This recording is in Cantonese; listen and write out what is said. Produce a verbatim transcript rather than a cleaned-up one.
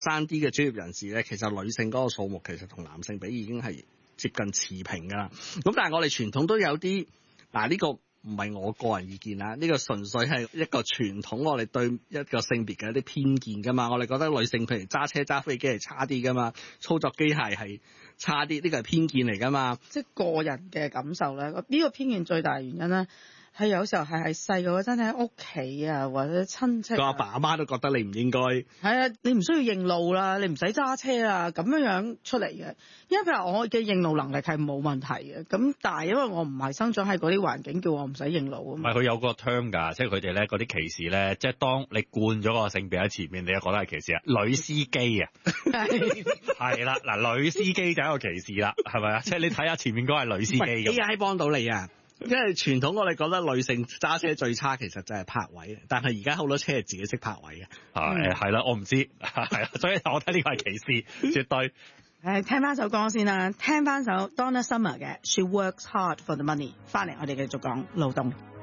生啲嘅專業人士咧，其實女性嗰個數目其實同男性比已經係接近持平㗎啦。咁但係我哋傳統都有啲嗱呢個唔係我個人意見啦，呢個純粹係一個傳統我哋對一個性別嘅一啲偏見㗎嘛。我哋覺得女性譬如揸車揸飛機係差啲㗎嘛，操作機械係差啲，呢個係偏見嚟㗎嘛。 即係個人嘅感受咧，呢個偏見最大原因咧。係有時候係係細個嗰陣喺屋企啊，或者親戚、啊， 個阿爸阿媽都覺得你唔應該。係啊，你唔需要認路啦，你唔使揸車啦，咁樣樣出嚟嘅。因為譬如我嘅認路能力係冇問題嘅，咁但係因為我唔係生長喺嗰啲環境，叫我唔使認路啊嘛。 唔係佢有個 term 㗎，即係佢哋咧嗰啲歧視咧，即係當你冠咗個性別喺前面，你就覺得係歧視啊。女司機啊，係啦，嗱，女司機就係一個歧視啦，係咪啊？即係你睇下前面嗰個係女司機咁。 A I 幫到你啊！因為傳統我哋覺得女性揸車最差，其實就係泊位，但係而家好多車係自己識泊位嘅。 係係啦，我唔知係啦，所以我睇呢個係歧視，絕對。 誒，聽翻首歌先啦，聽翻首 Donna Summer 嘅 She Works Hard for the Money， 翻嚟我哋繼續講勞動。